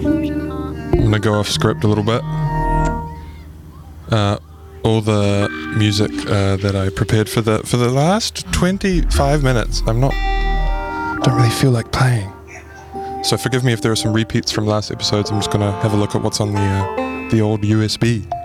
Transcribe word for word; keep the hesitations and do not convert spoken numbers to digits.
I'm gonna go off script a little bit. Uh, all the music uh, that I prepared for the for the last twenty-five minutes, I'm not, don't really feel like playing. So forgive me if there are some repeats from last episodes. I'm just gonna have a look at what's on the uh, the old U S B.